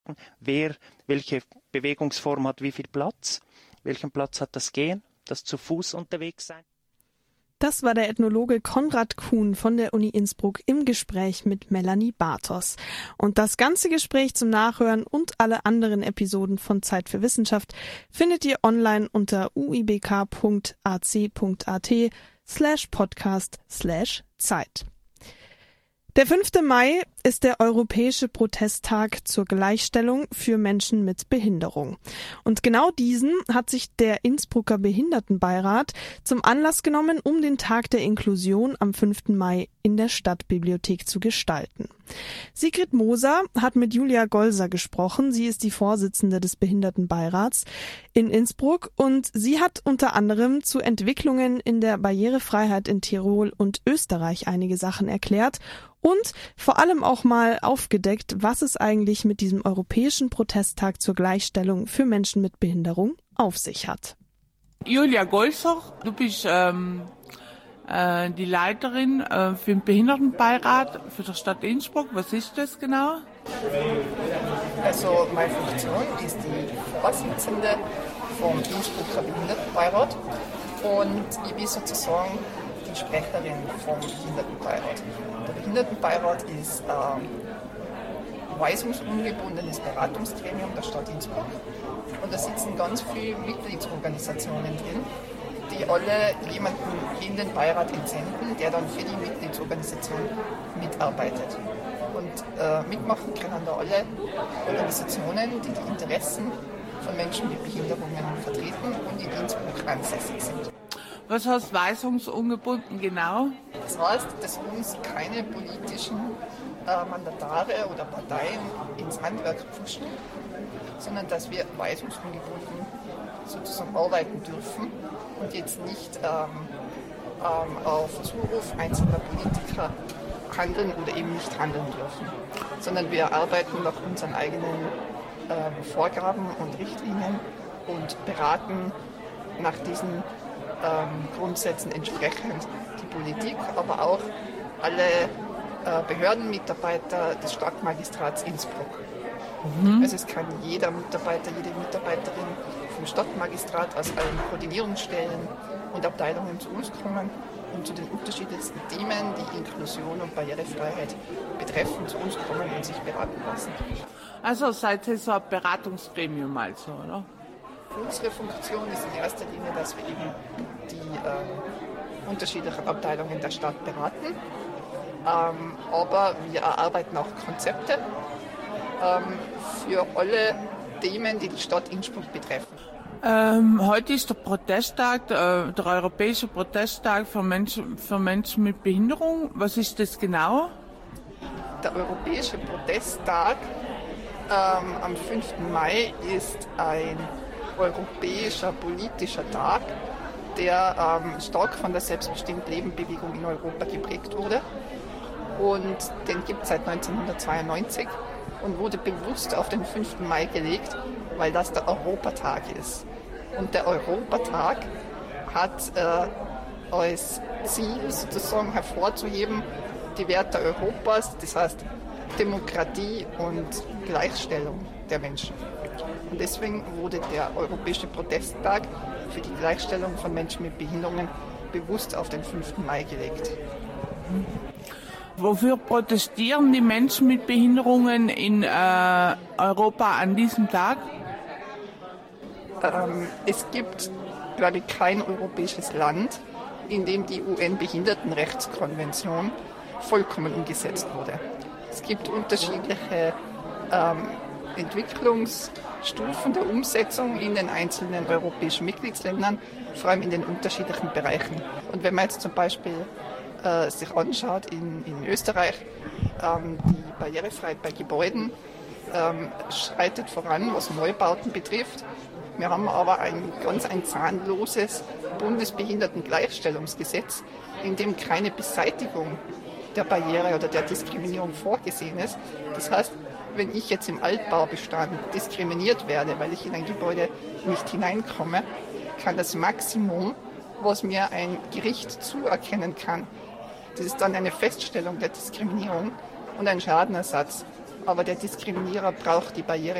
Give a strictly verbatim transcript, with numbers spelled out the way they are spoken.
wer welche Bewegungsform hat wie viel Platz, welchen Platz hat das Gehen, das zu Fuß unterwegs sein. Das war der Ethnologe Konrad Kuhn von der Uni Innsbruck im Gespräch mit Melanie Bartos. Und das ganze Gespräch zum Nachhören und alle anderen Episoden von Zeit für Wissenschaft findet ihr online unter uibk.ac.at slash podcast slash Zeit. Der fünfte Mai ist der Europäische Protesttag zur Gleichstellung für Menschen mit Behinderung. Und genau diesen hat sich der Innsbrucker Behindertenbeirat zum Anlass genommen, um den Tag der Inklusion am fünften Mai in der Stadtbibliothek zu gestalten. Sigrid Moser hat mit Julia Golser gesprochen. Sie ist die Vorsitzende des Behindertenbeirats in Innsbruck und sie hat unter anderem zu Entwicklungen in der Barrierefreiheit in Tirol und Österreich einige Sachen erklärt und vor allem auch mal aufgedeckt, was es eigentlich mit diesem Europäischen Protesttag zur Gleichstellung für Menschen mit Behinderung auf sich hat. Julia Golser, du bist ähm, äh, die Leiterin äh, für den Behindertenbeirat für die Stadt Innsbruck. Was ist das genau? Also meine Funktion ist die Vorsitzende vom Innsbrucker Behindertenbeirat und ich bin sozusagen die Sprecherin vom Behindertenbeirat. Der Behindertenbeirat ist ein ähm, weisungsungebundenes Beratungsgremium der Stadt Innsbruck und da sitzen ganz viele Mitgliedsorganisationen drin, die alle jemanden in den Beirat entsenden, der dann für die Mitgliedsorganisation mitarbeitet. Und äh, mitmachen können da alle Organisationen, die die Interessen von Menschen mit Behinderungen vertreten und in Innsbruck ansässig sind. Was heißt weisungsungebunden genau? Das heißt, dass uns keine politischen äh, Mandatare oder Parteien ins Handwerk pfuschen, sondern dass wir weisungsungebunden sozusagen arbeiten dürfen und jetzt nicht ähm, ähm, auf Zuruf einzelner Politiker handeln oder eben nicht handeln dürfen, sondern wir arbeiten nach unseren eigenen äh, Vorgaben und Richtlinien und beraten nach diesen ähm, Grundsätzen entsprechend die Politik, aber auch alle äh, Behördenmitarbeiter des Stadtmagistrats Innsbruck. Mhm. Also es kann jeder Mitarbeiter, jede Mitarbeiterin vom Stadtmagistrat aus allen Koordinierungsstellen und Abteilungen zu uns kommen und zu den unterschiedlichsten Themen, die Inklusion und Barrierefreiheit betreffen, zu uns kommen und sich beraten lassen. Also seid ihr so ein Beratungsgremium also, oder? Unsere Funktion ist in erster Linie, dass wir eben die ähm, unterschiedlichen Abteilungen der Stadt beraten, ähm, aber wir erarbeiten auch Konzepte ähm, für alle Themen, die die Stadt Innsbruck betreffen. Ähm, heute ist der Protesttag, der, der Europäische Protesttag für Menschen, für Menschen mit Behinderung. Was ist das genau? Der Europäische Protesttag ähm, am fünften Mai ist ein europäischer politischer Tag, der ähm, stark von der Selbstbestimmt-Leben-Bewegung in Europa geprägt wurde. Und den gibt es seit neunzehnhundertzweiundneunzig und wurde bewusst auf den fünften Mai gelegt, weil das der Europatag ist. Und der Europatag hat äh, als Ziel sozusagen hervorzuheben die Werte Europas, das heißt Demokratie und Gleichstellung der Menschen. Und deswegen wurde der Europäische Protesttag für die Gleichstellung von Menschen mit Behinderungen bewusst auf den fünften Mai gelegt. Wofür protestieren die Menschen mit Behinderungen in äh, Europa an diesem Tag? Ähm, es gibt, glaube ich, kein europäisches Land, in dem die U N-Behindertenrechtskonvention vollkommen umgesetzt wurde. Es gibt unterschiedliche ähm, Entwicklungsstufen der Umsetzung in den einzelnen europäischen Mitgliedsländern, vor allem in den unterschiedlichen Bereichen. Und wenn man jetzt zum Beispiel äh, sich anschaut in, in Österreich, ähm, die Barrierefreiheit bei Gebäuden ähm, schreitet voran, was Neubauten betrifft. Wir haben aber ein ganz ein zahnloses Bundesbehindertengleichstellungsgesetz, in dem keine Beseitigung der Barriere oder der Diskriminierung vorgesehen ist. Das heißt, wenn ich jetzt im Altbaubestand diskriminiert werde, weil ich in ein Gebäude nicht hineinkomme, kann das Maximum, was mir ein Gericht zuerkennen kann, das ist dann eine Feststellung der Diskriminierung und ein Schadenersatz aber der Diskriminierer braucht die Barriere